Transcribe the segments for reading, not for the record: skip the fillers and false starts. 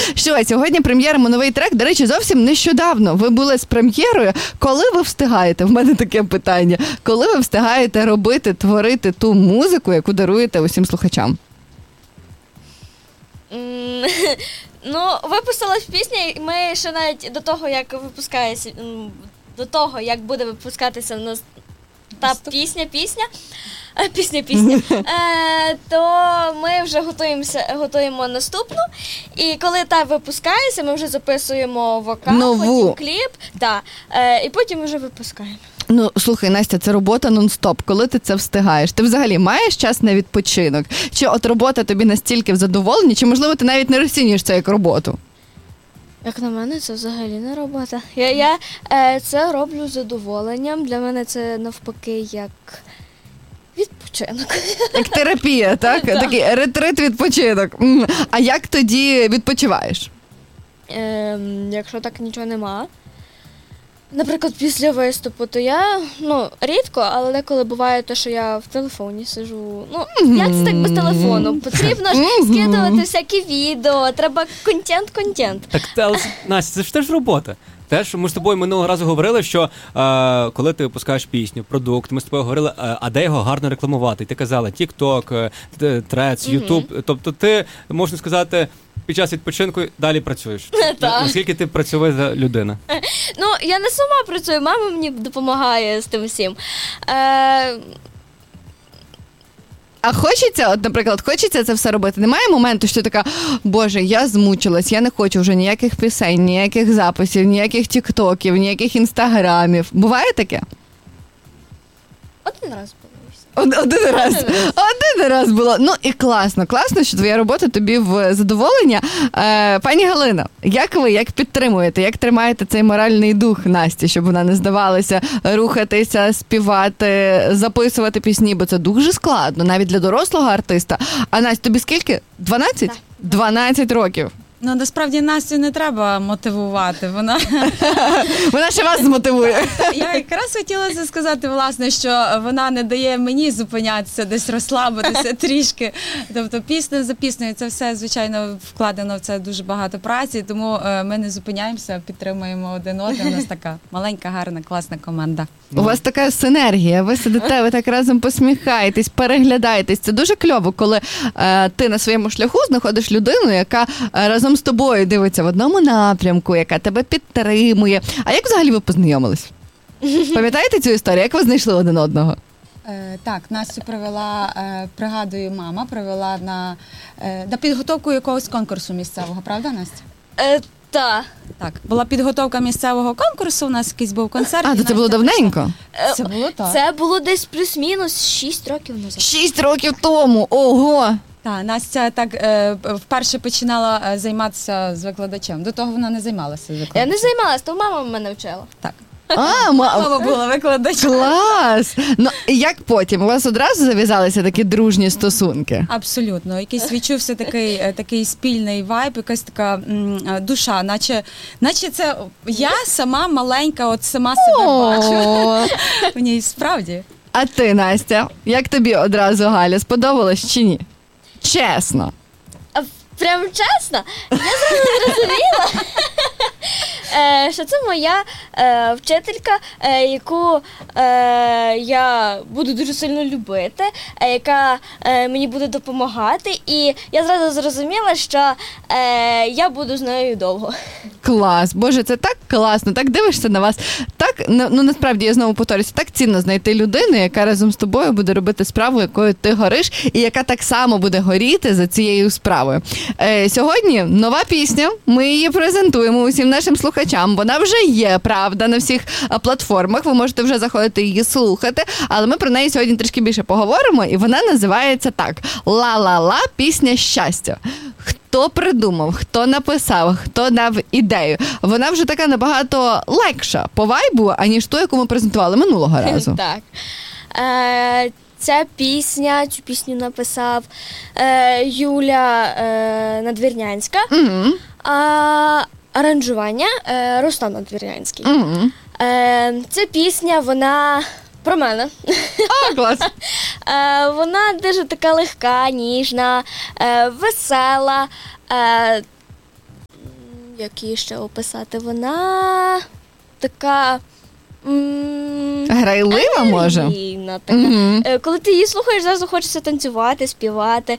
Що, сьогодні прем'єримо новий трек. До речі, зовсім нещодавно ви були з прем'єрою. Коли ви встигаєте? В мене таке питання. Коли ви встигаєте робити, творити ту музику, яку даруєте усім слухачам? Випустилась пісня, і ми ще навіть до того, як буде випускатися в нас та пісня, то ми вже готуємо наступну. І коли та випускається, ми вже записуємо вокал, потім кліп, і потім вже випускаємо. Слухай, Настя, це робота нон-стоп. Коли ти це встигаєш? Ти взагалі маєш час на відпочинок? Чи от робота тобі настільки в задоволенні, чи, можливо, ти навіть не розцінюєш це як роботу? Як на мене, це взагалі не робота. Я це роблю з задоволенням. Для мене це навпаки як відпочинок. Як терапія, так? Такий ретрит-відпочинок. А як тоді відпочиваєш? Якщо так нічого нема. Наприклад, після виступу, то я, рідко, але деколи буває те, що я в телефоні сиджу. Як це так без телефону? Потрібно ж скидувати всякі відео, треба контент. Так, Настя, це ж теж робота. Теж ми з тобою минулого разу говорили, що коли ти випускаєш пісню, продукт, ми з тобою говорили, а де його гарно рекламувати. І ти казала TikTok, Threads, YouTube. Тобто ти, можна сказати, під час відпочинку далі працюєш. Наскільки ти працьовита людина? Я не сама працюю, мама мені допомагає з тим всім. А хочеться, наприклад, це все робити? Немає моменту, що така, Боже, я змучилась, я не хочу вже ніяких пісень, ніяких записів, ніяких тіктоків, ніяких інстаграмів. Буває таке? Один раз було. Один раз було. І класно, що твоя робота тобі в задоволення. Пані Галино, як підтримуєте, як тримаєте цей моральний дух Насті, щоб вона не здавалася рухатися, співати, записувати пісні, бо це дуже складно, навіть для дорослого артиста. А Настя, тобі скільки? 12? Так. 12 років. Насправді Настю не треба мотивувати, вона ще вас змотивує. Я якраз хотіла це сказати, власне, що вона не дає мені зупинятися, десь розслабитися трішки. Тобто пісня за піснею, це все, звичайно, вкладено в це дуже багато праці, тому ми не зупиняємося, підтримуємо один одного. У нас така маленька, гарна, класна команда. У вас така синергія, ви сидите, ви так разом посміхаєтесь, переглядаєтесь. Це дуже кльово, коли ти на своєму шляху знаходиш людину, яка разом з тобою дивиться в одному напрямку, яка тебе підтримує. А як взагалі ви познайомились? Пам'ятаєте цю історію? Як ви знайшли один одного? Так, Настю привела, пригадую, мама привела на підготовку якогось конкурсу місцевого, правда, Настя? Так. Так, була підготовка місцевого конкурсу, у нас якийсь був концерт. То це було давненько? Це було так. Це було десь плюс-мінус 6 років назад. 6 років тому? Ого! Так, Настя так вперше починала займатися з викладачем. До того вона не займалася з викладачем. Я не займалася, то мама мене вчила. Так. Мама була викладачем. Клас! Як потім? У вас одразу зав'язалися такі дружні стосунки? Абсолютно. Якийсь відчувся такий спільний вайб, якась така душа, наче це я сама маленька, сама себе бачу. В ній справді. А ти, Настя, як тобі одразу Галя? Сподобалось чи ні? Чесно. Прям чесно? Я зразу зрозуміла, що це моя вчителька, яку я буду дуже сильно любити, яка мені буде допомагати. І я зразу зрозуміла, що я буду з нею довго. Клас. Боже, це так класно. Так дивишся на вас. Так, насправді, я знову повторюся, так цінно знайти людину, яка разом з тобою буде робити справу, якою ти гориш, і яка так само буде горіти за цією справою. Сьогодні нова пісня, ми її презентуємо усім нашим слухачам. Вона вже є, правда, на всіх платформах, ви можете вже заходити її слухати, але ми про неї сьогодні трішки більше поговоримо, і вона називається так «Ла-ла-ла. Пісня щастя». Хто придумав, хто написав, хто дав ідею. Вона вже така набагато легша по вайбу, аніж ту, яку ми презентували минулого разу. Так. Цю пісню написав Юля Надвірнянська, а аранжування Руслан Надвірнянський. Ця пісня, вона про мене. Клас. Вона дуже така легка, ніжна, весела. Як її ще описати? Вона така... Грайлива, може? енергійна така. Мгм. Коли ти її слухаєш, зразу хочеться танцювати, співати.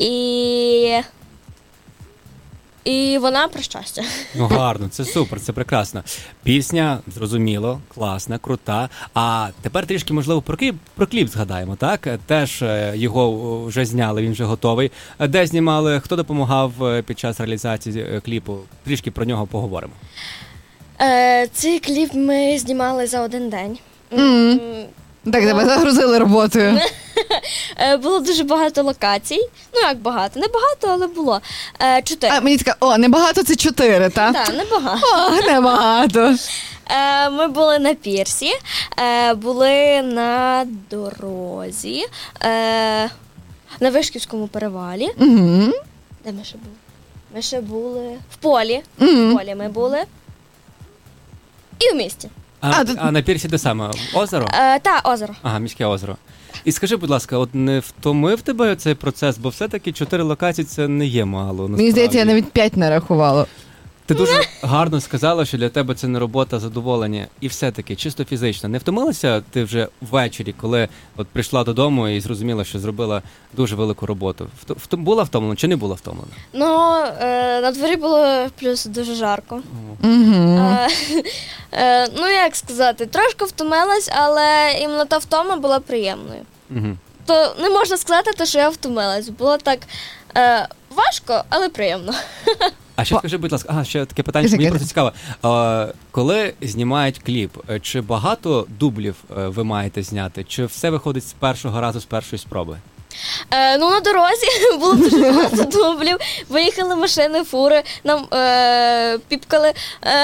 І вона про щастя. Ну гарно, це супер, це прекрасно. Пісня, зрозуміло, класна, крута. А тепер трішки, можливо, про кліп згадаємо, так? Теж його вже зняли, він вже готовий. Де знімали, хто допомагав під час реалізації кліпу? Трішки про нього поговоримо. Цей кліп ми знімали за один день. Мгм. Так, тебе загрузили роботою. Було дуже багато локацій. Ну, як багато? Не багато, але було. 4. А мені така, небагато це 4, так? Так, небагато. Небагато. Ми були на пірсі, були на дорозі, на Вишківському перевалі. Угу. Де ми ще були? Ми ще були в полі. Мгм. В полі ми були. І в місті. А на пірсі де саме? Озеро? Та, озеро. Ага, міське озеро. І скажи, будь ласка, от не втомив тебе цей процес, бо все-таки 4 локації це не є мало. Мені здається, я навіть 5 не рахувала. Ти дуже гарно сказала, що для тебе це не робота, а задоволення. І все-таки, чисто фізично, не втомилася ти вже ввечері, коли от прийшла додому і зрозуміла, що зробила дуже велику роботу? Була втомлена чи не була втомлена? Ну, на дворі було плюс дуже жарко. Угу. Ну, як сказати, трошки втомилась, але іменно та втома була приємною. Угу. То не можна сказати, що я втомилась. Було так важко, але приємно. А ще скажи, будь ласка, ще таке питання, Кажи, мені кажи. просто цікаво. Коли знімають кліп, чи багато дублів ви маєте зняти? Чи все виходить з першого разу, з першої спроби? Ну, на дорозі було дуже багато дублів. Виїхали машини, фури, нам піпкали,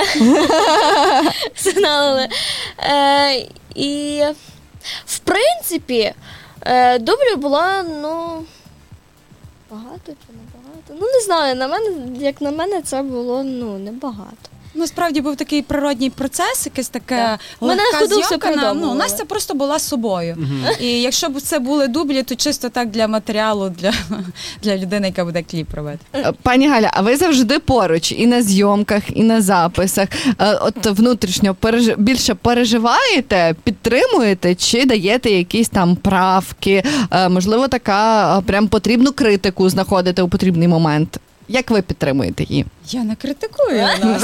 сигналили. І, в принципі, дублів було, ну, багато чи не багато? Ну, не знаю, як на мене, це було, ну, небагато. Насправді був такий природній процес, якесь таке Так. Ми на легка ходу все зйомка. придумували. Настя просто була собою. І якщо б це були дублі, то чисто так для матеріалу, для людини, яка буде кліп робити. Пані Галя, а ви завжди поруч і на зйомках, і на записах. От внутрішньо більше переживаєте, підтримуєте, чи даєте якісь там правки? Можливо, така прям потрібну критику знаходите у потрібний момент. Як ви підтримуєте її? Я не критикую нас.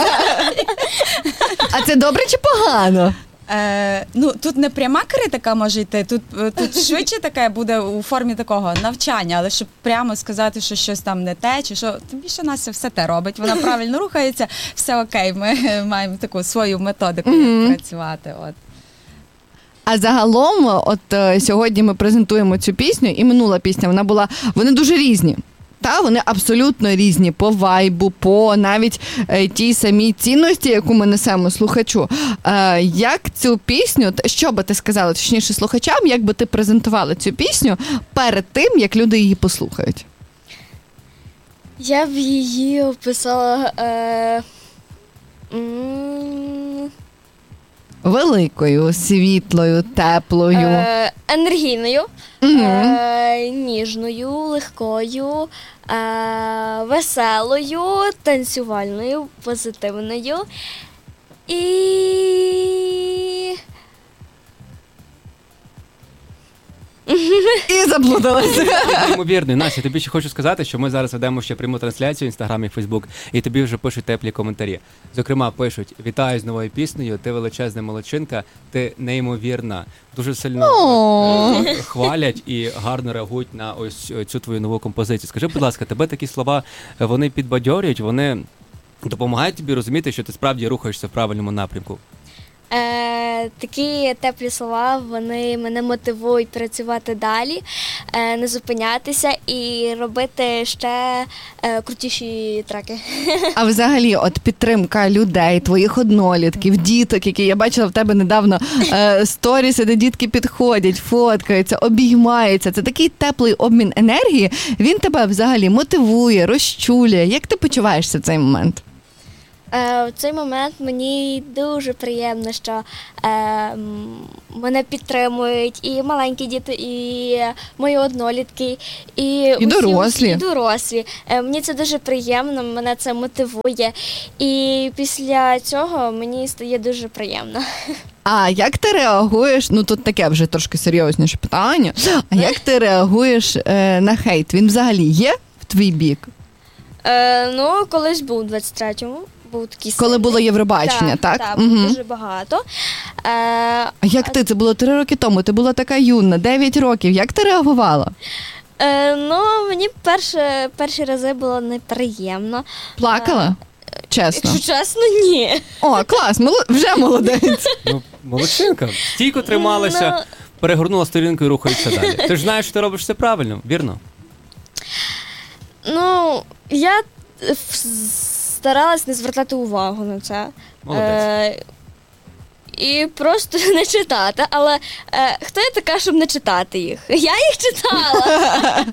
А це добре чи погано? Ну, тут не пряма критика може йти, тут швидше таке буде у формі такого навчання, але щоб прямо сказати, що щось там не те, чи що, тим більше Настя все те робить, вона правильно рухається, все окей, ми маємо таку свою методику як працювати. От. А загалом, от сьогодні ми презентуємо цю пісню, і минула пісня, вони дуже різні. Та, вони абсолютно різні по вайбу, по навіть тій самій цінності, яку ми несемо слухачу. Як цю пісню, що би ти сказала, точніше, слухачам, як би ти презентувала цю пісню перед тим, як люди її послухають? Я б її описала Великою, світлою, теплою. Енергійною, Мгм. ніжною, легкою, веселою, танцювальною, позитивною і І заплуталася. Неймовірно. Настя, тобі ще хочу сказати, що ми зараз ведемо ще пряму трансляцію в Інстаграм і Фейсбук, і тобі вже пишуть теплі коментарі. Зокрема, пишуть: вітаю з новою піснею, ти величезна молодчинка, ти неймовірна. Дуже сильно хвалять і гарно реагують на ось цю твою нову композицію. Скажи, будь ласка, тебе такі слова, вони підбадьорюють, вони допомагають тобі розуміти, що ти справді рухаєшся в правильному напрямку? такі теплі слова, вони мене мотивують працювати далі, не зупинятися і робити ще крутіші треки. А взагалі, от підтримка людей, твоїх однолітків, діток, які я бачила в тебе недавно сторіси, де дітки підходять, фоткаються, обіймаються. Це такий теплий обмін енергії. Він тебе взагалі мотивує, розчулює. Як ти почуваєшся в цей момент? В цей момент мені дуже приємно, що мене підтримують і маленькі діти, і мої однолітки, і дорослі. І дорослі. Мені це дуже приємно, мене це мотивує. І після цього мені стає дуже приємно. А як ти реагуєш, ну тут таке вже трошки серйозніше питання, а як ти реагуєш на хейт? Він взагалі є в твій бік? Колись був у 23-му. Був такий Коли сильний. було Євробачення, так? Так, було дуже багато. А як ти? Це було 3 роки тому, ти була така юна, 9 років. Як ти реагувала? Мені перші рази було неприємно. Плакала? Чесно. Якщо чесно, ні. О, клас, вже молодець. Ну, молодчинка. Стійко трималася, перегорнула сторінку і рухається далі. Ти ж знаєш, що ти робиш все правильно, вірно? Я старалась не звертати увагу на це. Молодець. І просто не читати. Але хто я така, щоб не читати їх? Я їх читала.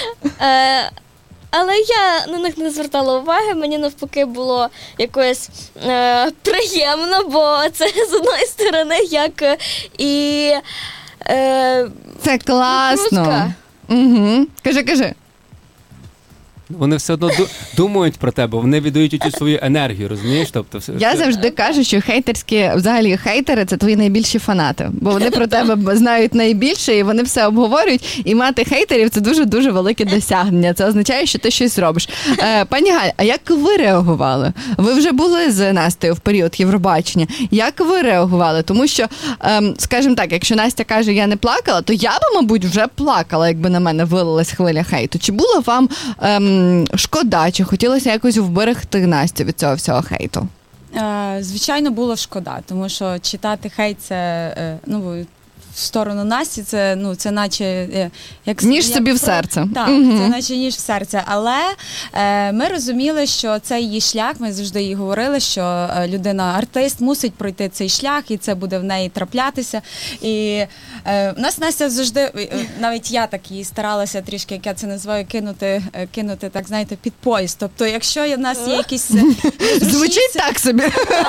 Але я на них не звертала уваги, мені навпаки було якось приємно, бо це з одної сторони як і Це класно. Угу. Кажи. Вони все одно думають про тебе, вони віддають цю свою енергію, розумієш? Тобто, Я завжди кажу, що взагалі хейтери – це твої найбільші фанати, бо вони про тебе знають найбільше, і вони все обговорюють, і мати хейтерів – це дуже-дуже велике досягнення. Це означає, що ти щось робиш. Пані Галь, а як ви реагували? Ви вже були з Настею в період Євробачення. Як ви реагували? Тому що, скажімо так, якщо Настя каже, я не плакала, то я би, мабуть, вже плакала, якби на мене вилилась хвиля хейту. Чи було вам шкода, чи хотілося якось вберегти Настю від цього всього хейту? Звичайно, було шкода, тому що читати хейт – це, в сторону Насті, це наче ніж собі в серце. Так, це наче ніж в серце. Але ми розуміли, що це її шлях, ми завжди їй говорили, що людина-артист мусить пройти цей шлях, і це буде в неї траплятися. І в нас Настя завжди, навіть я так її старалася трішки, як я це називаю, кинути так, знаєте, під поїзд. Тобто, якщо в нас є якісь... Звучить так собі.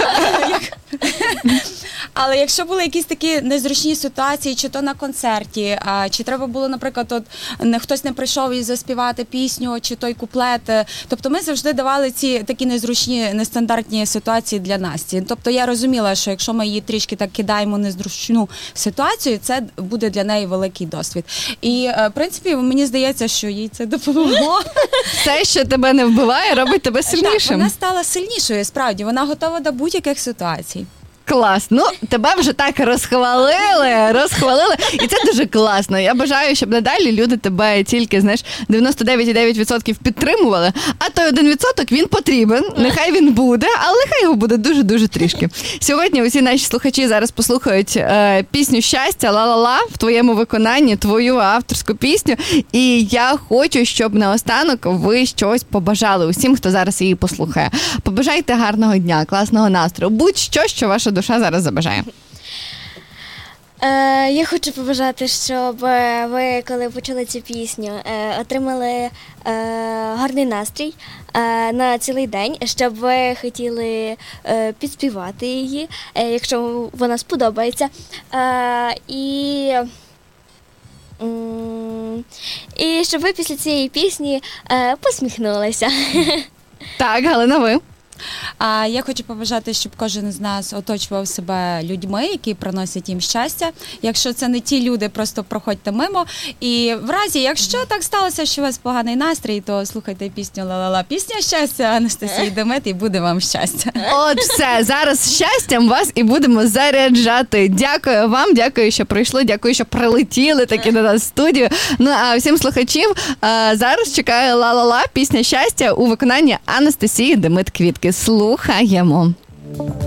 Але якщо були якісь такі незручні ситуації, чи то на концерті, чи треба було, наприклад, хтось не прийшов і заспівати пісню, чи той куплет. Тобто ми завжди давали ці такі незручні, нестандартні ситуації для Насті. Тобто я розуміла, що якщо ми її трішки так кидаємо незручну ситуацію, це буде для неї великий досвід. І, в принципі, мені здається, що їй це допомогло. Все, що тебе не вбиває, робить тебе сильнішим. Так, вона стала сильнішою, справді. Вона готова до будь-яких ситуацій. Клас. Ну, тебе вже так розхвалили. І це дуже класно. Я бажаю, щоб надалі люди тебе тільки, 99,9% підтримували, а той 1% він потрібен. Нехай він буде, але нехай його буде дуже-дуже трішки. Сьогодні усі наші слухачі зараз послухають пісню «Щастя» «Ла-ла-ла» в твоєму виконанні, твою авторську пісню. І я хочу, щоб наостанок ви щось побажали усім, хто зараз її послухає. Побажайте гарного дня, класного настрою, будь-що, що ваша душа зараз забажає. Я хочу побажати, щоб ви, коли почули цю пісню, отримали гарний настрій на цілий день, щоб ви хотіли підспівати її, якщо вона сподобається. І щоб ви після цієї пісні посміхнулися. Так, Галина, ви? А я хочу побажати, щоб кожен з нас оточував себе людьми, які приносять їм щастя. Якщо це не ті люди, просто проходьте мимо. І в разі, якщо так сталося, що у вас поганий настрій, то слухайте пісню «Ла-ла-ла», пісня щастя Анастасії Демет, і буде вам щастя. От все, зараз щастям вас і будемо заряджати. Дякую вам, дякую, що прийшли, дякую, що прилетіли таки до нас в студію. Ну, а всім слухачів зараз чекає «Ла-ла-ла», пісня щастя у виконанні Анастасії Демет-Квітки. Слухаємо.